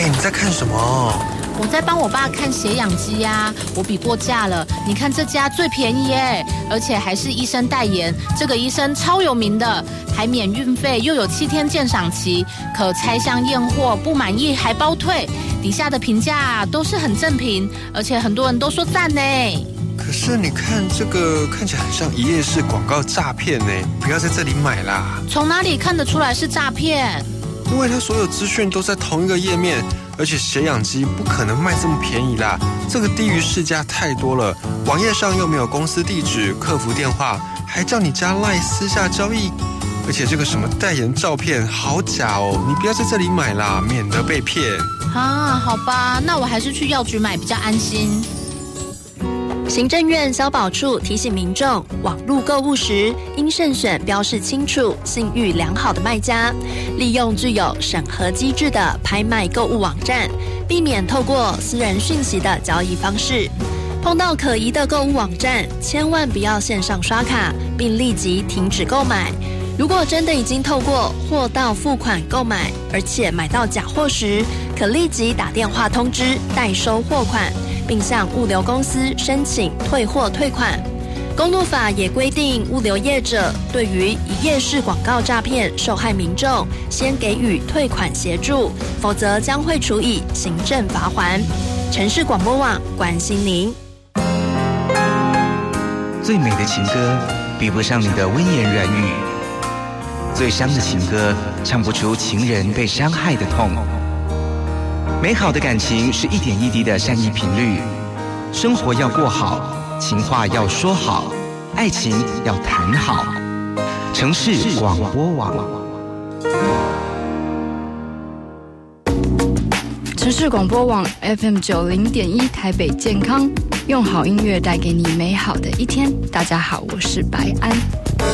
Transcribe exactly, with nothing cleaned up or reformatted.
哎，你在看什么？ 我在帮我爸看血氧机呀，我比过价了，你看这家最便宜耶，而且还是医生代言，这个医生超有名的，还免运费，又有七天鉴赏期，可拆箱验货，不满意还包退，底下的评价都是很正评，而且很多人都说赞呢。 可是你看这个看起来很像一页式广告诈骗呢，不要在这里买啦。 从哪里看得出来是诈骗？ 因为它所有资讯都在同一个页面，而且血氧机不可能卖这么便宜啦，这个低于市价太多了。网页上又没有公司地址、客服电话，还叫你加 LINE 私下交易，而且这个什么代言照片好假哦，你不要在这里买啦，免得被骗。 啊，好吧，那我还是去药局买比较安心。 行政院消保处提醒民众，网络购物时应慎选标示清楚、信誉良好的卖家，利用具有审核机制的拍卖购物网站，避免透过私人讯息的交易方式。碰到可疑的购物网站，千万不要线上刷卡，并立即停止购买。如果真的已经透过货到付款购买，而且买到假货时，可立即打电话通知代收货款，并向物流公司申请退货退款。公路法也规定，物流业者对于一页式广告诈骗受害民众，先给予退款协助，否则将会处以行政罚锾。城市广播网关心您。 最美的情歌比不上你的温言软语，最伤的情歌唱不出情人被伤害的痛。美好的感情是一点一滴的善意频率，生活要过好，情话要说好，爱情要谈好。城市广播网， 城市广播网 F M 九零点一台北健康，用好音乐带给你美好的一天。大家好，我是白安。